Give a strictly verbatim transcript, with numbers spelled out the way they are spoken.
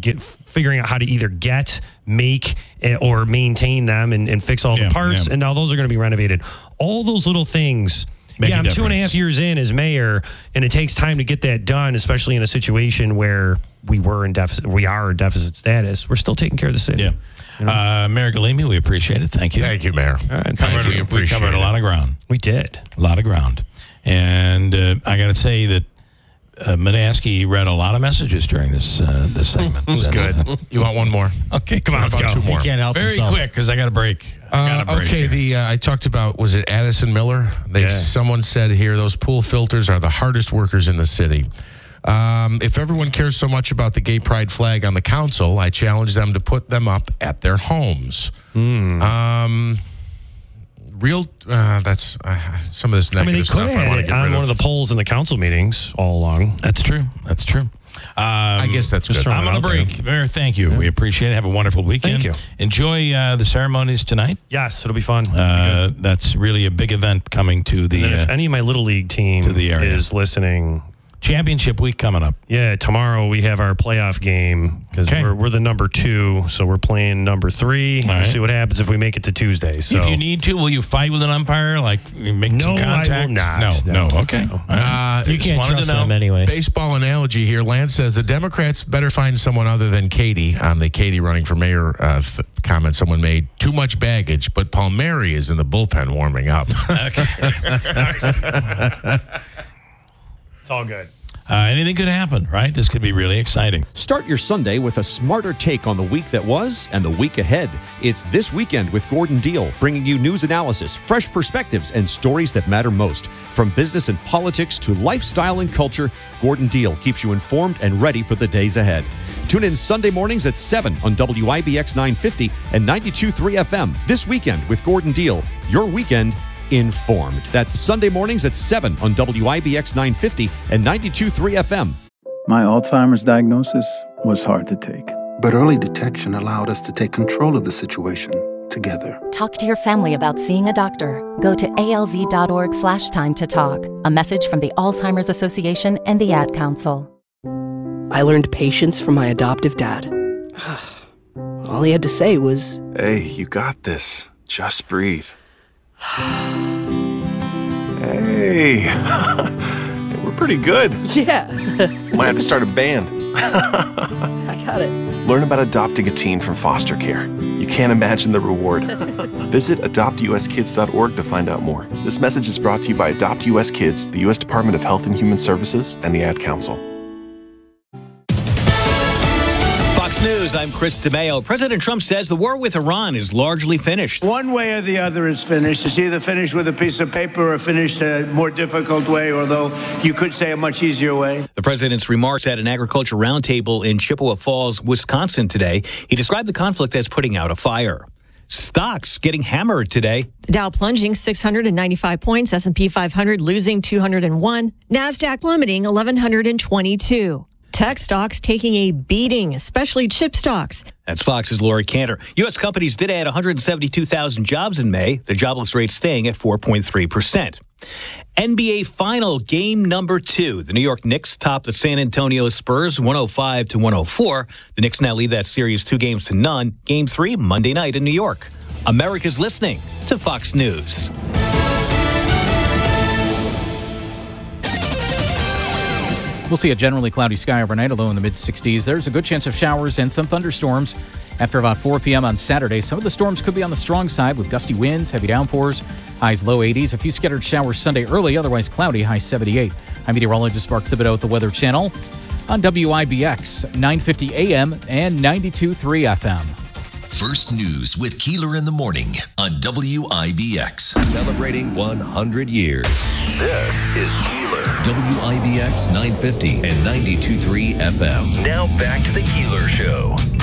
get figuring out how to either get, make, or maintain them and, and fix all yeah, the parts. Yeah. And now those are going to be renovated. All those little things. Make yeah, a I'm difference. two and a half years in as mayor, and it takes time to get that done, especially in a situation where we were in deficit. We are in deficit status. We're still taking care of the city. Yeah. You know? Uh, Mayor Galimi, we appreciate it. Thank you. Thank you, Mayor. Uh, Covered- thank we you. We appreciate covered a it. lot of ground. We did. A lot of ground. And uh, I got to say that uh, Manaski read a lot of messages during this uh, this segment. It was good. You want one more? Okay, come on, How let's about go. two more? He can't help Very himself. quick, because I got a break. I got a Uh, break okay, here. the uh, I talked about, was it Addison Miller? They Yeah. Someone said here, those pool filters are the hardest workers in the city. Um, if everyone cares so much about the gay pride flag on the council, I challenge them to put them up at their homes. Hmm. Um, real, uh, that's uh, some of this I negative mean, they stuff could I have want had to it get on rid one of. of the polls in the council meetings all along. That's true. That's true. Um, I guess that's Just good. throwing I'm it on a out there. break. Mayor, thank you. We appreciate it. Have a wonderful weekend. Thank you. Enjoy uh, the ceremonies tonight. Yes, it'll be fun. Uh, that's really a big event coming to the and then if uh, any of my Little League team to the area. is listening, championship week coming up. yeah, tomorrow we have our playoff game because Okay. we're, we're the number two, so we're playing number three. All We'll right. see what happens if we make it to Tuesday. So If you need to, will you fight with an umpire? Like make No, some I will contact? not. No, no. No, Okay. no. All right. Uh, You can't wanted to trust know. them anyway. Baseball analogy here. Lance says the Democrats better find someone other than Katie on the Katie running for mayor uh, th- comment someone made. Too much baggage, but Palmieri is in the bullpen warming up. it's all good. Uh, anything could happen, right? This could be really exciting. Start your Sunday with a smarter take on the week that was and the week ahead. It's This Weekend with Gordon Deal, bringing you news analysis, fresh perspectives, and stories that matter most. From business and politics to lifestyle and culture, Gordon Deal keeps you informed and ready for the days ahead. Tune in Sunday mornings at seven on W I B X nine fifty and ninety-two point three F M. This Weekend with Gordon Deal, your weekend informed. That's Sunday mornings at seven on W I B X nine fifty and ninety-two point three F M. My Alzheimer's diagnosis was hard to take. But early detection allowed us to take control of the situation together. Talk to your family about seeing a doctor. Go to alz.org slash time to talk. A message from the Alzheimer's Association and the Ad Council. I learned patience from my adoptive dad. All he had to say was, "Hey, you got this. Just breathe." Hey, we're pretty good. yeah, Might have to start a band. I got it. Learn about adopting a teen from foster care. You can't imagine the reward. Visit adopt u s kids dot org to find out more. This message is brought to you by Adopt U S Kids, the U S Department of Health and Human Services, and the Ad Council. Fox News, I'm Chris DeMeo. President Trump says the war with Iran is largely finished. One way or the other is finished. It's either finished with a piece of paper or finished a more difficult way, although you could say a much easier way. The president's remarks at an agriculture roundtable in Chippewa Falls, Wisconsin today. He described the conflict as putting out a fire. Stocks getting hammered today. Dow plunging six hundred ninety-five points, S and P five hundred losing two hundred one, NASDAQ plummeting eleven twenty-two. Tech stocks taking a beating, especially chip stocks. That's Fox's Lori Cantor. U S companies did add one hundred seventy-two thousand jobs in May, the jobless rate staying at four point three percent. N B A Final Game number two. The New York Knicks topped the San Antonio Spurs one oh five to one oh four. The Knicks now lead that series two games to none. Game three, Monday night in New York. America's listening to Fox News. We'll see a generally cloudy sky overnight, a low in the mid sixties. There's a good chance of showers and some thunderstorms after about four p.m. on Saturday. Some of the storms could be on the strong side with gusty winds, heavy downpours, highs low eighties. A few scattered showers Sunday early, otherwise cloudy, high seventy-eight. I'm meteorologist Mark Thibodeau at the Weather Channel on W I B X nine fifty A M and ninety-two point three F M. First News with Keeler in the Morning on W I B X. Celebrating one hundred years. This is Keeler. W I B X nine fifty and ninety-two point three F M. Now back to the Keeler Show.